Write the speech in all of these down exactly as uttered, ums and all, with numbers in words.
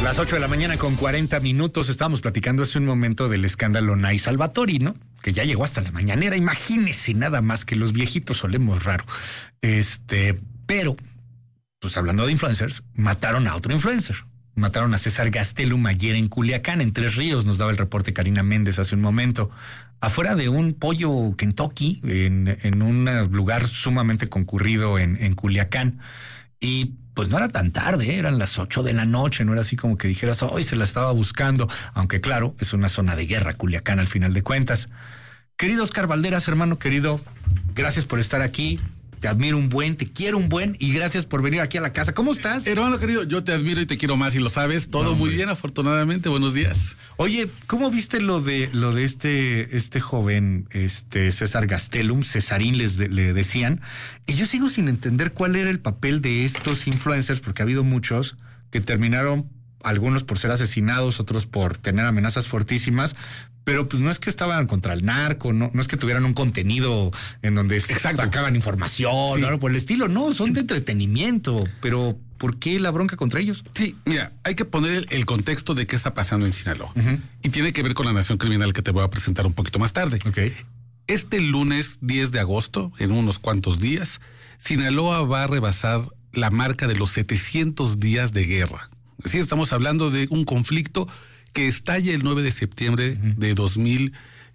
Las ocho de la mañana con cuarenta minutos. Estábamos platicando hace un momento del escándalo Nay Salvatori, ¿no? Que ya llegó hasta la mañanera. Imagínese nada más que los viejitos olemos raro. Este, pero, pues hablando de influencers, mataron a otro influencer. Mataron a César Gastelum ayer en Culiacán, en Tres Ríos. Nos daba el reporte Karina Méndez hace un momento. Afuera de un pollo Kentucky, en, en un lugar sumamente concurrido en, en Culiacán. Y pues no era tan tarde, ¿eh? Eran las ocho de la noche, no era así como que dijeras, hoy se la estaba buscando, aunque claro, es una zona de guerra Culiacán al final de cuentas. Querido Oscar Valderas, hermano querido, gracias por estar aquí. Te admiro un buen, te quiero un buen y gracias por venir aquí a la casa. ¿Cómo estás? Hermano querido, yo te admiro y te quiero más y lo sabes. Todo no, muy bien, afortunadamente. Buenos días. Oye, ¿cómo viste lo de lo de este este joven, este César Gastelum, Cesarín les de, le decían? Y yo sigo sin entender cuál era el papel de estos influencers, porque ha habido muchos que terminaron, algunos por ser asesinados, otros por tener amenazas fortísimas. Pero pues no es que estaban contra el narco, no, no es que tuvieran un contenido en donde Exacto. sacaban información sí. o algo por el estilo. No, son de entretenimiento. Pero ¿por qué la bronca contra ellos? Sí, mira, hay que poner el, el contexto de qué está pasando en Sinaloa. Uh-huh. Y tiene que ver con la nación criminal que te voy a presentar un poquito más tarde. Okay. Este lunes diez de agosto, en unos cuantos días, Sinaloa va a rebasar la marca de los setecientos días de guerra. Es decir, estamos hablando de un conflicto que estalla el nueve de septiembre uh-huh. de dos mil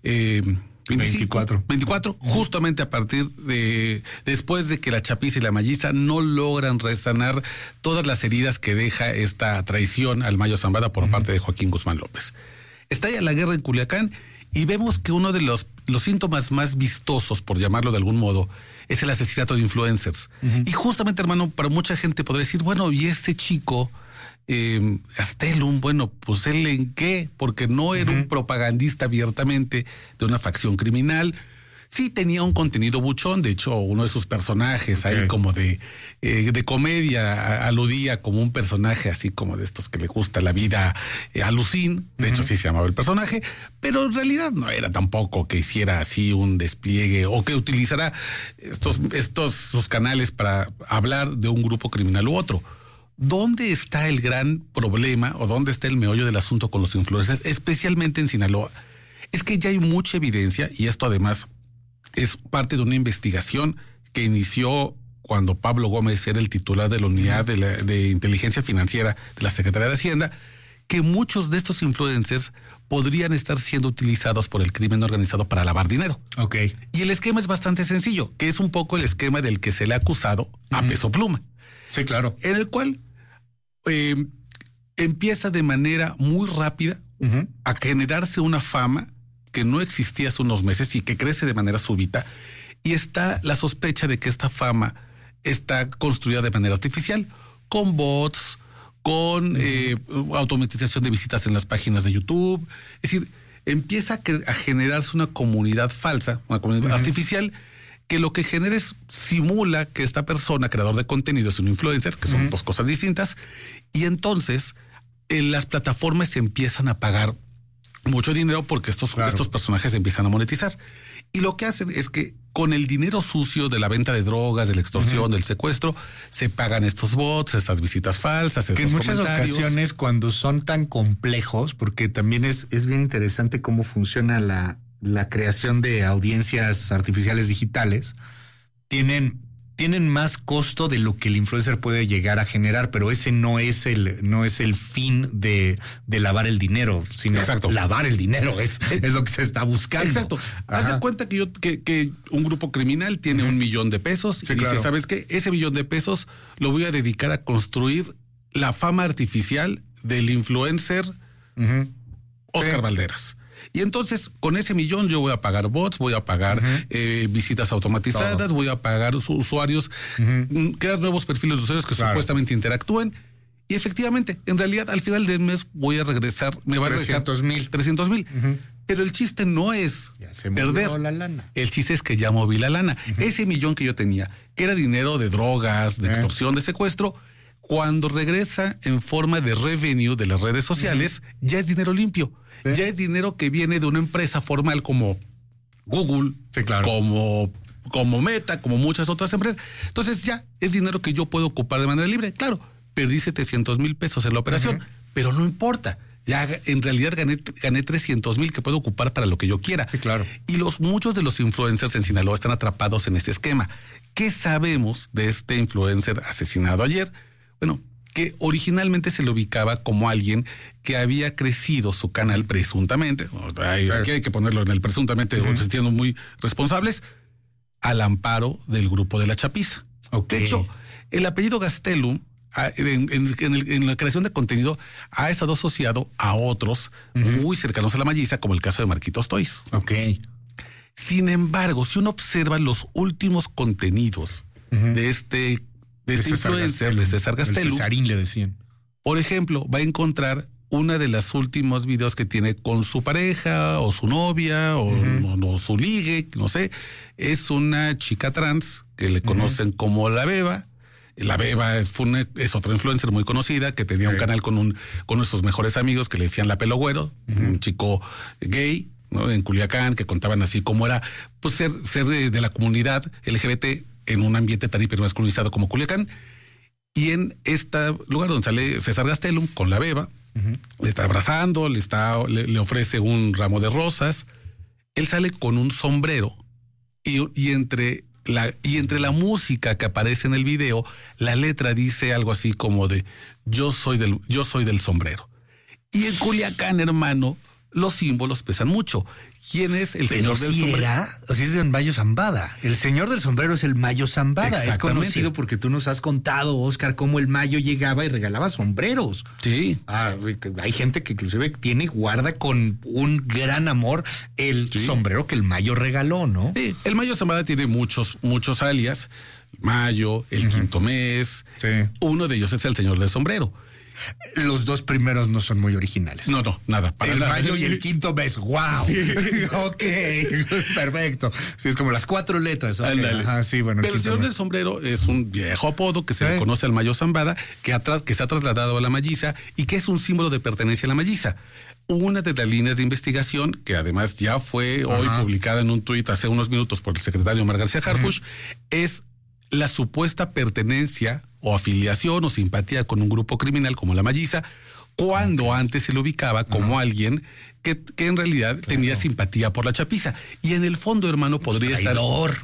veinticuatro, veinticuatro uh-huh. justamente a partir de después de que la Chapiza y la Malliza no logran resanar todas las heridas que deja esta traición al Mayo Zambada por uh-huh. parte de Joaquín Guzmán López. Estalla la guerra en Culiacán y vemos que uno de los, los síntomas más vistosos, por llamarlo de algún modo, es el asesinato de influencers. Uh-huh. Y justamente, hermano, para mucha gente podría decir, bueno, ¿y este chico Eh, Gastelum, bueno, pues él en qué, porque no era uh-huh. un propagandista abiertamente de una facción criminal, sí tenía un contenido buchón, de hecho uno de sus personajes okay. ahí como de, eh, de comedia aludía como un personaje así como de estos que le gusta la vida eh, alucín, de uh-huh. hecho sí se llamaba el personaje, pero en realidad no era tampoco que hiciera así un despliegue o que utilizara estos, estos sus canales para hablar de un grupo criminal u otro. ¿Dónde está el gran problema o dónde está el meollo del asunto con los influencers, especialmente en Sinaloa? Es que ya hay mucha evidencia, y esto además es parte de una investigación que inició cuando Pablo Gómez era el titular de la unidad de, la, de inteligencia financiera de la Secretaría de Hacienda, que muchos de estos influencers podrían estar siendo utilizados por el crimen organizado para lavar dinero. Ok. Y el esquema es bastante sencillo, que es un poco el esquema del que se le ha acusado uh-huh. a Peso Pluma. Sí, claro. En el cual Eh, empieza de manera muy rápida uh-huh. a generarse una fama que no existía hace unos meses y que crece de manera súbita, y está la sospecha de que esta fama está construida de manera artificial, con bots, con uh-huh. eh, automatización de visitas en las páginas de YouTube. Es decir, empieza a, que, a generarse una comunidad falsa, una comunidad uh-huh. artificial, que lo que genera es, simula que esta persona, creador de contenido, es un influencer, que son uh-huh. dos cosas distintas, y entonces en las plataformas se empiezan a pagar mucho dinero porque estos, claro. estos personajes empiezan a monetizar. Y lo que hacen es que con el dinero sucio de la venta de drogas, de la extorsión, uh-huh. del secuestro, se pagan estos bots, estas visitas falsas, estos que en muchas comentarios. ocasiones, cuando son tan complejos, porque también es, es bien interesante cómo funciona la... la creación de audiencias artificiales digitales, tienen, tienen más costo de lo que el influencer puede llegar a generar, pero ese no es el, no es el fin de, de lavar el dinero, sino Exacto. lavar el dinero es, es lo que se está buscando. Exacto. Haz de cuenta que yo que, que un grupo criminal tiene uh-huh. un millón de pesos sí, y claro. dice, ¿sabes qué? Ese millón de pesos lo voy a dedicar a construir la fama artificial del influencer uh-huh. Oscar sí. Valderas. Y entonces, con ese millón yo voy a pagar bots, voy a pagar uh-huh. eh, visitas automatizadas, Todo. voy a pagar usuarios, uh-huh. crear nuevos perfiles de usuarios que claro. supuestamente interactúen. Y efectivamente, en realidad, al final del mes voy a regresar, me va a regresar trescientos mil. Uh-huh. Pero el chiste no es ya se perder la lana. El chiste es que ya moví la lana. Uh-huh. Ese millón que yo tenía, que era dinero de drogas, de uh-huh. extorsión, de secuestro, cuando regresa en forma de revenue de las redes sociales, uh-huh. ya es dinero limpio. ¿Eh? Ya es dinero que viene de una empresa formal como Google, sí, claro. como, como Meta, como muchas otras empresas. Entonces ya es dinero que yo puedo ocupar de manera libre. Claro, perdí setecientos mil pesos en la operación, uh-huh. pero no importa. Ya en realidad gané, gané trescientos mil que puedo ocupar para lo que yo quiera. Sí, claro. Y los muchos de los influencers en Sinaloa están atrapados en ese esquema. ¿Qué sabemos de este influencer asesinado ayer? Bueno, que originalmente se le ubicaba como alguien que había crecido su canal presuntamente, hay, aquí hay que ponerlo en el presuntamente, uh-huh. siendo muy responsables, al amparo del grupo de La Chapiza. Okay. De hecho, el apellido Gastelum, En, en, en, el, en la creación de contenido ha estado asociado a otros uh-huh. muy cercanos a La Malliza, como el caso de Marquitos Toys. Ok. Sin embargo, si uno observa los últimos contenidos uh-huh. de este, de este influencer, de César Gastelum, el Cesarín le decían. Por ejemplo, va a encontrar una de las últimos videos que tiene con su pareja o su novia o, uh-huh. o, o su ligue, no sé. Es una chica trans que le conocen uh-huh. como La Beba. La Beba es, una, es otra influencer muy conocida que tenía sí. un canal con un con nuestros mejores amigos que le decían La Pelo Güero, uh-huh. un chico gay, ¿no? En Culiacán, que contaban así cómo era pues ser, ser de, de la comunidad L G B T en un ambiente tan hipermasculinizado como Culiacán. Y en este lugar donde sale César Gastelum con La Beba, uh-huh. le está abrazando, le, está, le, le ofrece un ramo de rosas. Él sale con un sombrero y, y entre... La, y entre la música que aparece en el video, la letra dice algo así como de yo soy del, yo soy del sombrero. Y en Culiacán, hermano, los símbolos pesan mucho. ¿Quién es el Pero señor del si sombrero? Era, o sea, es del Mayo Zambada. El señor del sombrero es el Mayo Zambada. Es conocido porque tú nos has contado, Oscar, cómo el Mayo llegaba y regalaba sombreros. Sí. Ah, hay gente que inclusive tiene, guarda con un gran amor el sí. sombrero que el Mayo regaló, ¿no? Sí, el Mayo Zambada tiene muchos, muchos alias. Mayo, el uh-huh. quinto mes. Sí. Uno de ellos es el señor del sombrero. Los dos primeros no son muy originales. No, no, nada. Para el nada. Mayo y el quinto mes. ¡Wow! Sí. Ok, perfecto. Sí, es como las cuatro letras. Okay. Ajá, sí, bueno, Pero el, el señor mes. del sombrero es un viejo apodo que se ¿Eh? le conoce al Mayo Zambada, que, atrás, que se ha trasladado a La Malliza y que es un símbolo de pertenencia a La Malliza. Una de las líneas de investigación, que además ya fue Ajá. hoy publicada en un tuit hace unos minutos por el secretario Omar García Harfuch, uh-huh. es la supuesta pertenencia o afiliación o simpatía con un grupo criminal como La Malliza, cuando okay. antes se le ubicaba como uh-huh. alguien que, que en realidad claro. tenía simpatía por La Chapiza. Y en el fondo, hermano, podría estar...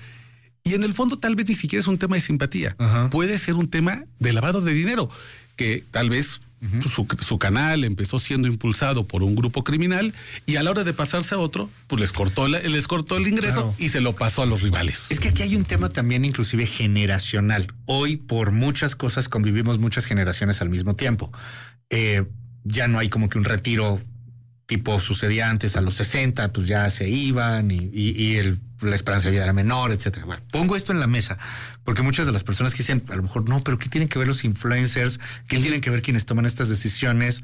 Y en el fondo tal vez ni siquiera es un tema de simpatía. Uh-huh. Puede ser un tema de lavado de dinero, que tal vez... Uh-huh. Pues su, su canal empezó siendo impulsado por un grupo criminal y a la hora de pasarse a otro, pues les cortó, la, les cortó el ingreso claro. y se lo pasó a los rivales. Es que aquí hay un tema también inclusive generacional. Hoy por muchas cosas convivimos muchas generaciones al mismo tiempo. Eh, ya no hay como que un retiro tipo sucedía antes a los sesenta, pues ya se iban y, y, y el, la esperanza de vida era menor, etcétera. Bueno, pongo esto en la mesa porque muchas de las personas que dicen, a lo mejor no, pero ¿qué tienen que ver los influencers? ¿Qué tienen que ver quienes toman estas decisiones?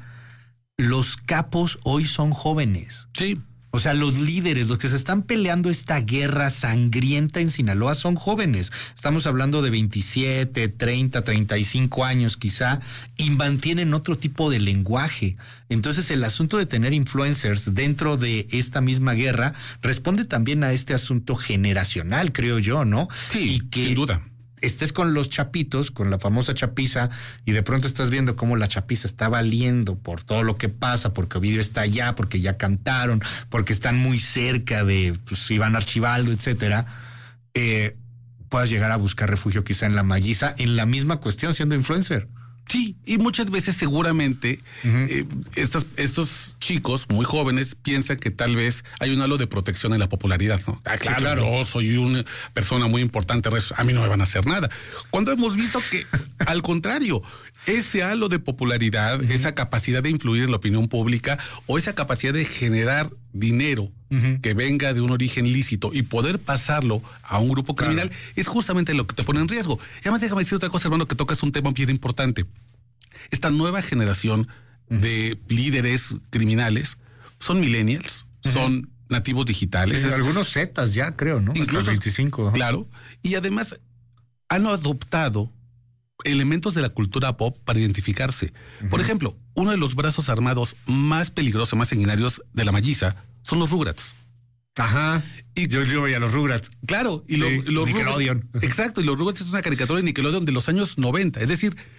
Los capos hoy son jóvenes. Sí. O sea, los líderes, los que se están peleando esta guerra sangrienta en Sinaloa son jóvenes. Estamos hablando de veintisiete, treinta, treinta y cinco años quizá, y mantienen otro tipo de lenguaje. Entonces el asunto de tener influencers dentro de esta misma guerra responde también a este asunto generacional, creo yo, ¿no? Sí, y que sin duda. Estés con los chapitos, con la famosa chapiza, y de pronto estás viendo cómo la chapiza está valiendo por todo lo que pasa, porque Ovidio está allá, porque ya cantaron, porque están muy cerca de pues, Iván Archibaldo, etcétera, eh, puedas llegar a buscar refugio quizá en La Malliza, en la misma cuestión, siendo influencer. Sí, y muchas veces seguramente uh-huh. eh, estos, estos chicos muy jóvenes piensan que tal vez hay un halo de protección en la popularidad, ¿no? Ah, claro, claro. Yo soy una persona muy importante, a mí no me van a hacer nada. Cuando hemos visto que, al contrario, ese halo de popularidad, uh-huh. esa capacidad de influir en la opinión pública o esa capacidad de generar dinero uh-huh. que venga de un origen lícito y poder pasarlo a un grupo criminal claro. es justamente lo que te pone en riesgo. Y además déjame decir otra cosa, hermano, que tocas un tema bien importante. Esta nueva generación uh-huh. de líderes criminales son millennials, uh-huh. son nativos digitales. Sí, es, algunos zetas ya, creo, ¿no? Incluso hasta veinticinco. Uh-huh. Claro. Y además han adoptado elementos de la cultura pop para identificarse. Uh-huh. Por ejemplo, uno de los brazos armados más peligrosos, más sanguinarios de La Malliza son los Rugrats. Ajá. Y yo, yo veía los Rugrats. Claro. Y sí, lo, los Nickelodeon. Rugrats, exacto. Y los Rugrats es una caricatura de Nickelodeon de los años noventa. Es decir,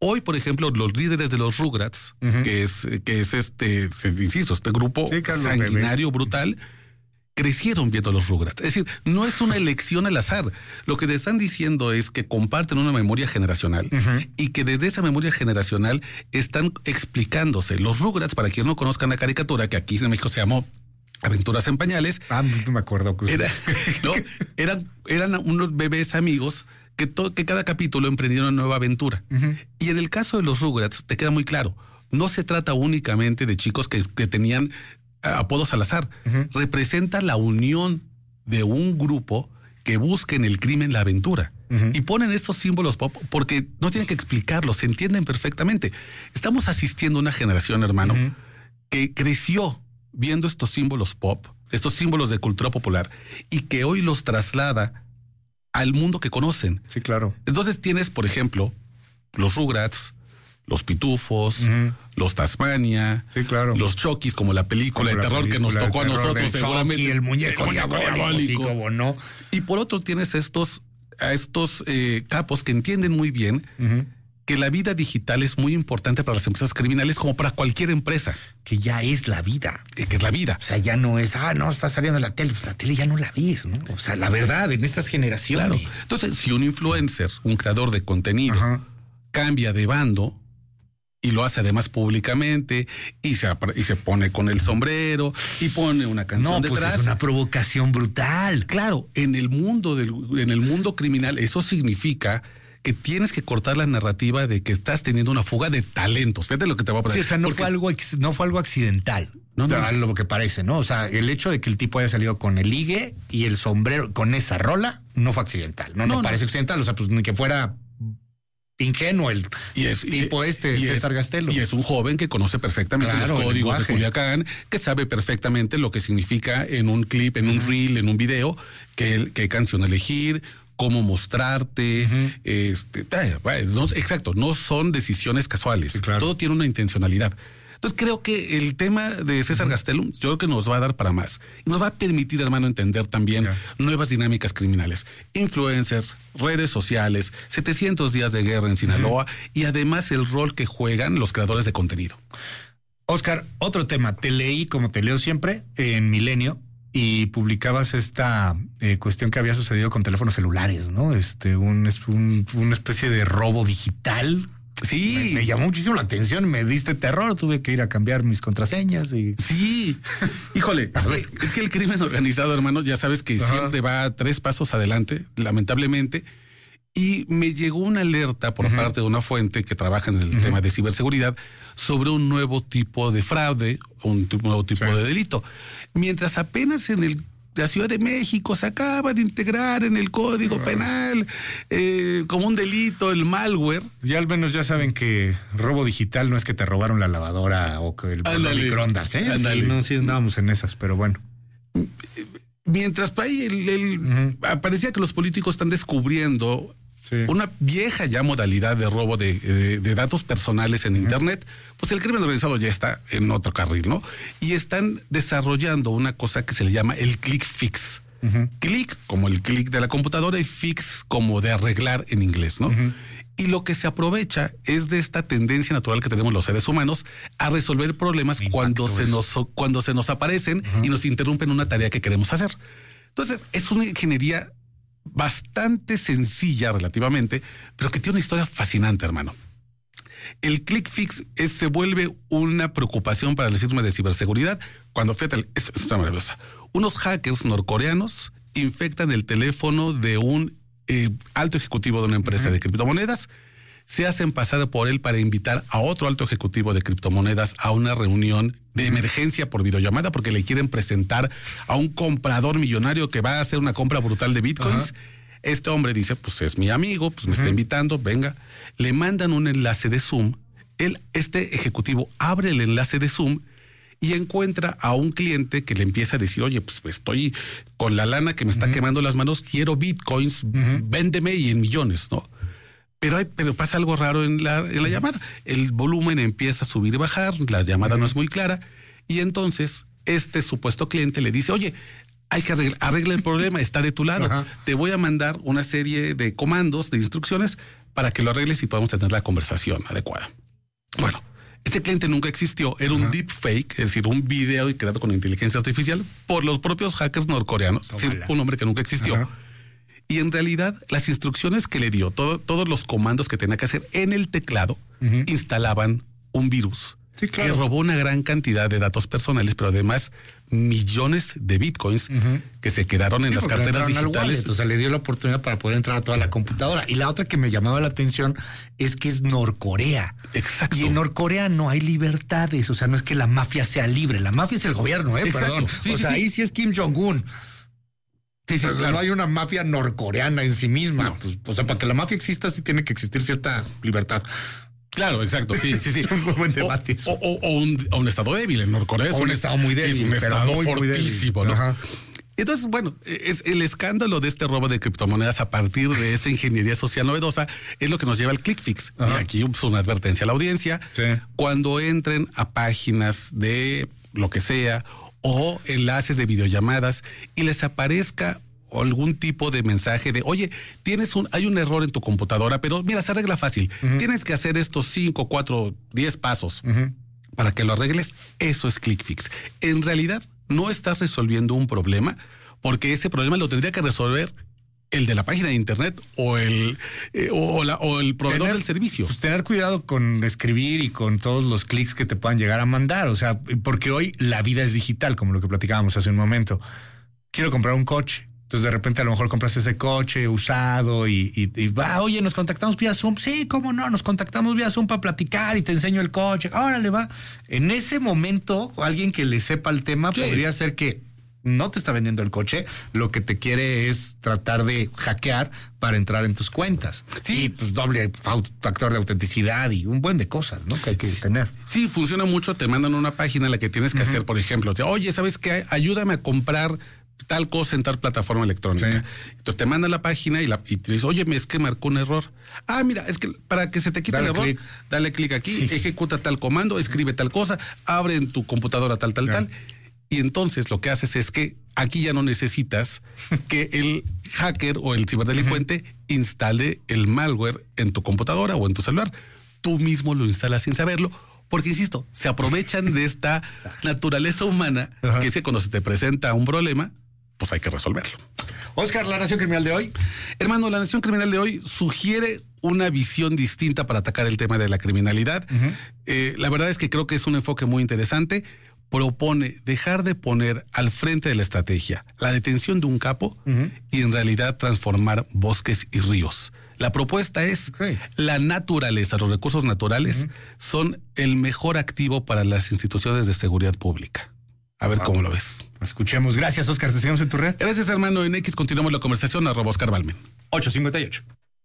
Hoy, por ejemplo, los líderes de los Rugrats, uh-huh. que es que es este, insisto, este grupo sí, sanguinario, brutal, crecieron viendo los Rugrats. Es decir, no es una elección al azar. Lo que te están diciendo es que comparten una memoria generacional uh-huh. y que desde esa memoria generacional están explicándose. Los Rugrats, para quienes no conozcan la caricatura, que aquí en México se llamó Aventuras en Pañales. Ah, no me acuerdo. Era, ¿no? eran, eran unos bebés amigos que, to, que cada capítulo emprendieron una nueva aventura. Uh-huh. Y en el caso de los Rugrats, te queda muy claro, no se trata únicamente de chicos que, que tenían apodos al azar. Uh-huh. Representa la unión de un grupo que busca en el crimen la aventura. Uh-huh. Y ponen estos símbolos pop porque no tienen que explicarlos, se entienden perfectamente. Estamos asistiendo a una generación, hermano, uh-huh. que creció viendo estos símbolos pop, estos símbolos de cultura popular, y que hoy los traslada al mundo que conocen. Sí, claro. Entonces tienes, por ejemplo, los Rugrats, los Pitufos, uh-huh. los Tasmania, sí, claro. los Chokis, como la película como de terror película que nos tocó a nosotros, seguramente. Y el muñeco, el muñeco diabólico. Sí, como no. Y por otro tienes estos, a estos eh, capos que entienden muy bien uh-huh. que la vida digital es muy importante para las empresas criminales como para cualquier empresa. Que ya es la vida. Que es la vida. O sea, ya no es, ah, no, está saliendo en la tele. Pues la tele ya no la ves, ¿no? O sea, la verdad, en estas generaciones. Claro. Entonces, si un influencer, un creador de contenido, uh-huh. cambia de bando y lo hace además públicamente y se, y se pone con el sombrero y pone una canción no, detrás. Pues es una provocación brutal. Claro, en el mundo del, en el mundo criminal eso significa que tienes que cortar la narrativa de que estás teniendo una fuga de talentos. Fíjate lo que te va a pasar. Sí, o sea, no, Porque... fue algo, no fue algo accidental. No, no. Lo que parece, ¿no? O sea, el hecho de que el tipo haya salido con el ligue y el sombrero, con esa rola, no fue accidental. No, no, no parece no. accidental. O sea, pues ni que fuera ingenuo el y es, tipo y, este, y César es, Gastelo. Y es un joven que conoce perfectamente claro, los códigos de Culiacán, que sabe perfectamente lo que significa en un clip, en un uh-huh. reel, en un video, qué, qué canción elegir, cómo mostrarte, uh-huh. este, no, exacto, no son decisiones casuales, sí, claro. Todo tiene una intencionalidad. Entonces creo que el tema de César uh-huh. Gastelo, yo creo que nos va a dar para más. Nos va a permitir, hermano, entender también yeah. nuevas dinámicas criminales. Influencers, redes sociales, setecientos días de guerra en Sinaloa uh-huh. y además el rol que juegan los creadores de contenido. Oscar, otro tema. Te leí, como te leo siempre, en Milenio, y publicabas esta eh, cuestión que había sucedido con teléfonos celulares, ¿no? Este, un, un, una especie de robo digital. Sí. Me, me llamó muchísimo la atención, me diste terror, tuve que ir a cambiar mis contraseñas y... Sí. Híjole, es que, es que el crimen organizado, hermano, ya sabes que Ajá. siempre va tres pasos adelante, lamentablemente. Y me llegó una alerta por uh-huh. parte de una fuente que trabaja en el uh-huh. tema de ciberseguridad sobre un nuevo tipo de fraude, un nuevo tipo sí. de delito. Mientras apenas en el, la Ciudad de México se acaba de integrar en el Código uh-huh. Penal eh, como un delito el malware. Ya al menos ya saben que robo digital no es que te robaron la lavadora o que el, el microondas, ¿eh? Sí, no, sí andábamos en esas, pero bueno. Mientras ahí el, el, uh-huh. parecía que los políticos están descubriendo sí. una vieja ya modalidad de robo de, de, de datos personales en uh-huh. Internet, pues el crimen organizado ya está en otro carril, ¿no? Y están desarrollando una cosa que se le llama el click fix. Uh-huh. Click como el click de la computadora y fix como de arreglar en inglés, ¿no? Uh-huh. Y lo que se aprovecha es de esta tendencia natural que tenemos los seres humanos a resolver problemas cuando se, nos, cuando se nos aparecen uh-huh. y nos interrumpen una tarea que queremos hacer. Entonces, es una ingeniería bastante sencilla relativamente, pero que tiene una historia fascinante, hermano. El click fix es, se vuelve una preocupación para las firmas de ciberseguridad cuando, fíjate, es, es maravillosa. Unos hackers norcoreanos infectan el teléfono de un Eh, alto ejecutivo de una empresa uh-huh. de criptomonedas, se hacen pasar por él para invitar a otro alto ejecutivo de criptomonedas a una reunión de uh-huh. emergencia por videollamada porque le quieren presentar a un comprador millonario que va a hacer una compra brutal de bitcoins. Uh-huh. Este hombre dice, pues es mi amigo, pues me uh-huh. está invitando, venga. Le mandan un enlace de Zoom. Él, este ejecutivo abre el enlace de Zoom y encuentra a un cliente que le empieza a decir, oye, pues estoy con la lana que me está uh-huh. quemando las manos, quiero bitcoins, uh-huh. véndeme y en millones, ¿no? Pero, hay, pero pasa algo raro en la, en la llamada. El volumen empieza a subir y bajar, la llamada uh-huh. no es muy clara, y entonces este supuesto cliente le dice, oye, hay que arreglar, arregla el problema, está de tu lado. Uh-huh. Te voy a mandar una serie de comandos, de instrucciones, para que lo arregles y podamos tener la conversación adecuada. Bueno, este cliente nunca existió, era un deepfake, es decir, un video creado con inteligencia artificial por los propios hackers norcoreanos, es decir, un hombre que nunca existió. Ajá. Y en realidad, las instrucciones que le dio, todo, todos los comandos que tenía que hacer en el teclado, uh-huh. instalaban un virus. Sí, claro. Que robó una gran cantidad de datos personales, pero además millones de bitcoins uh-huh. que se quedaron en sí, las carteras digitales. O sea, le dio la oportunidad para poder entrar a toda la computadora. Y la otra que me llamaba la atención es que es Norcorea. Exacto. Y en Norcorea no hay libertades. O sea, no es que la mafia sea libre. La mafia es el gobierno, ¿eh? Exacto. Perdón. Sí, o sí, sea, sí. ahí sí es Kim Jong-un. Sí, sí, o sea, claro. No hay una mafia norcoreana en sí misma. No. Pues, o sea, para que la mafia exista sí tiene que existir cierta libertad. Claro, exacto, sí, sí, sí. Es un muy buen debate. O, o, o, un, o un estado débil en Norcorea. O un, un estado muy débil. Es un estado muy, fortísimo, muy ¿no? Ajá. Entonces, bueno, es el escándalo de este robo de criptomonedas a partir de esta ingeniería social novedosa es lo que nos lleva al ClickFix. Ajá. Y aquí pues, una advertencia a la audiencia. Sí. Cuando entren a páginas de lo que sea o enlaces de videollamadas y les aparezca algún tipo de mensaje de, oye, tienes un, hay un error en tu computadora, pero mira, se arregla fácil. Uh-huh. Tienes que hacer estos cinco, cuatro, diez pasos uh-huh. para que lo arregles. Eso es ClickFix. En realidad, no estás resolviendo un problema, porque ese problema lo tendría que resolver el de la página de internet o el eh, o, la, o el proveedor tener, del servicio. Pues tener cuidado con escribir y con todos los clics que te puedan llegar a mandar. O sea, porque hoy la vida es digital, como lo que platicábamos hace un momento. Quiero comprar un coche. Entonces de repente a lo mejor compras ese coche usado y, y, y va, oye, nos contactamos vía Zoom. Sí, cómo no, nos contactamos vía Zoom para platicar y te enseño el coche. Órale, va. En ese momento, alguien que le sepa el tema sí. podría ser que no te está vendiendo el coche, lo que te quiere es tratar de hackear para entrar en tus cuentas. Sí, y pues doble factor de autenticidad y un buen de cosas, ¿no? Que hay que sí. tener. Sí, funciona mucho. Te mandan una página en la que tienes que uh-huh. hacer, por ejemplo, oye, ¿sabes qué? Ayúdame a comprar tal cosa en tal plataforma electrónica. Sí. Entonces te mandan la página y, la, y te dice, oye, es que marcó un error. Ah, mira, es que para que se te quite dale el error, click. dale clic aquí, sí. ejecuta tal comando, escribe tal cosa, abre en tu computadora tal, tal, claro. tal. Y entonces lo que haces es que aquí ya no necesitas que el hacker o el ciberdelincuente uh-huh. instale el malware en tu computadora o en tu celular. Tú mismo lo instalas sin saberlo. Porque, insisto, se aprovechan de esta naturaleza humana uh-huh. que es que cuando se te presenta un problema, pues hay que resolverlo. Oscar, ¿la Nación Criminal de hoy? Hermano, la Nación Criminal de hoy sugiere una visión distinta para atacar el tema de la criminalidad. Uh-huh. Eh, la verdad es que creo que es un enfoque muy interesante. Propone dejar de poner al frente de la estrategia la detención de un capo uh-huh. y en realidad transformar bosques y ríos. La propuesta es okay. la naturaleza, los recursos naturales uh-huh. son el mejor activo para las instituciones de seguridad pública. A ver wow. cómo lo ves. Escuchemos. Gracias, Oscar. Te seguimos en tu red. Gracias, hermano. En X continuamos la conversación. Arroba Oscar Balmen. ocho cincuenta y ocho.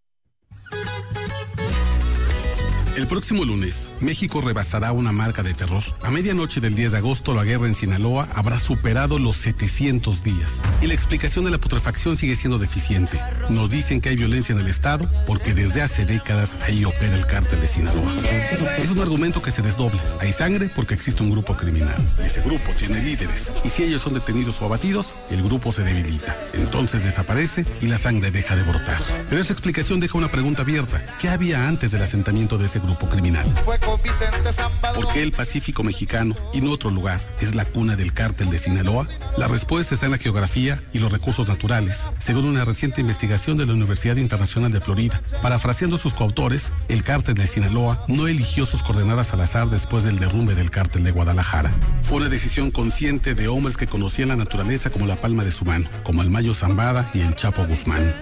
El próximo lunes, México rebasará una marca de terror. A medianoche del diez de agosto, la guerra en Sinaloa habrá superado los setecientos días. Y la explicación de la putrefacción sigue siendo deficiente. Nos dicen que hay violencia en el Estado porque desde hace décadas ahí opera el cártel de Sinaloa. Es un argumento que se desdobla. Hay sangre porque existe un grupo criminal. Ese grupo tiene líderes. Y si ellos son detenidos o abatidos, el grupo se debilita. Entonces desaparece y la sangre deja de brotar. Pero esa explicación deja una pregunta abierta. ¿Qué había antes del asentamiento de ese grupo? grupo criminal. ¿Por qué el Pacífico mexicano y no otro lugar es la cuna del cártel de Sinaloa? La respuesta está en la geografía y los recursos naturales, según una reciente investigación de la Universidad Internacional de Florida. Parafraseando sus coautores, el cártel de Sinaloa no eligió sus coordenadas al azar después del derrumbe del cártel de Guadalajara. Fue una decisión consciente de hombres que conocían la naturaleza como la palma de su mano, como el Mayo Zambada y el Chapo Guzmán.